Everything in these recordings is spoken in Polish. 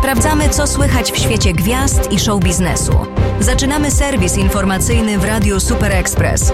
Sprawdzamy, co słychać w świecie gwiazd i show biznesu. Zaczynamy serwis informacyjny w Radiu Super Express.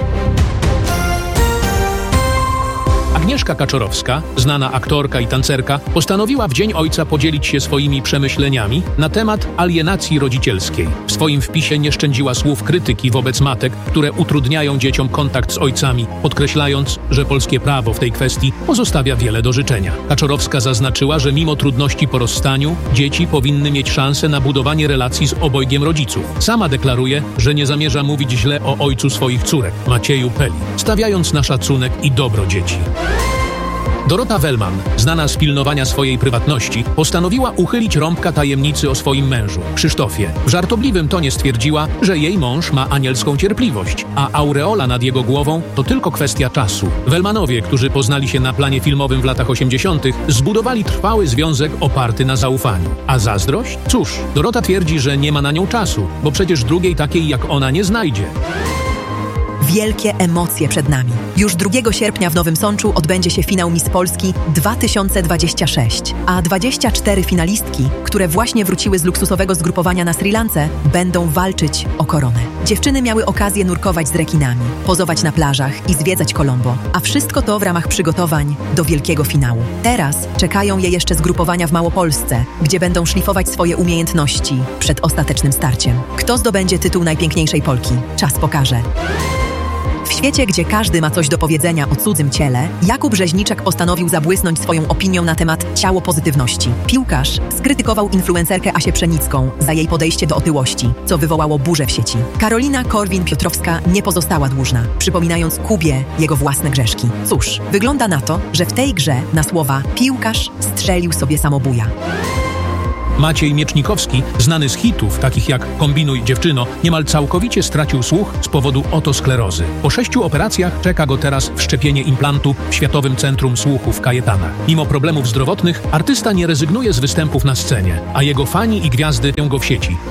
Agnieszka Kaczorowska, znana aktorka i tancerka, postanowiła w Dzień Ojca podzielić się swoimi przemyśleniami na temat alienacji rodzicielskiej. W swoim wpisie nie szczędziła słów krytyki wobec matek, które utrudniają dzieciom kontakt z ojcami, podkreślając, że polskie prawo w tej kwestii pozostawia wiele do życzenia. Kaczorowska zaznaczyła, że mimo trudności po rozstaniu, dzieci powinny mieć szansę na budowanie relacji z obojgiem rodziców. Sama deklaruje, że nie zamierza mówić źle o ojcu swoich córek, Macieju Peli, stawiając na szacunek i dobro dzieci. Dorota Wellman, znana z pilnowania swojej prywatności, postanowiła uchylić rąbka tajemnicy o swoim mężu, Krzysztofie. W żartobliwym tonie stwierdziła, że jej mąż ma anielską cierpliwość, a aureola nad jego głową to tylko kwestia czasu. Wellmanowie, którzy poznali się na planie filmowym w latach 80., zbudowali trwały związek oparty na zaufaniu. A zazdrość? Cóż, Dorota twierdzi, że nie ma na nią czasu, bo przecież drugiej takiej jak ona nie znajdzie. Wielkie emocje przed nami. Już 2 sierpnia w Nowym Sączu odbędzie się finał Miss Polski 2026, a 24 finalistki, które właśnie wróciły z luksusowego zgrupowania na Sri Lance, będą walczyć o koronę. Dziewczyny miały okazję nurkować z rekinami, pozować na plażach i zwiedzać Colombo, a wszystko to w ramach przygotowań do wielkiego finału. Teraz czekają je jeszcze zgrupowania w Małopolsce, gdzie będą szlifować swoje umiejętności przed ostatecznym starciem. Kto zdobędzie tytuł najpiękniejszej Polki? Czas pokaże. W świecie, gdzie każdy ma coś do powiedzenia o cudzym ciele, Jakub Rzeźniczak postanowił zabłysnąć swoją opinią na temat ciało pozytywności. Piłkarz skrytykował influencerkę Asię Pszenicką za jej podejście do otyłości, co wywołało burzę w sieci. Karolina Korwin-Piotrowska nie pozostała dłużna, przypominając Kubie jego własne grzeszki. Cóż, wygląda na to, że w tej grze na słowa piłkarz strzelił sobie samobuja. Maciej Miecznikowski, znany z hitów takich jak Kombinuj dziewczyno, niemal całkowicie stracił słuch z powodu otosklerozy. Po 6 operacjach czeka go teraz wszczepienie implantu w Światowym Centrum Słuchu w Kajetanach. Mimo problemów zdrowotnych, artysta nie rezygnuje z występów na scenie, a jego fani i gwiazdy go w sieci.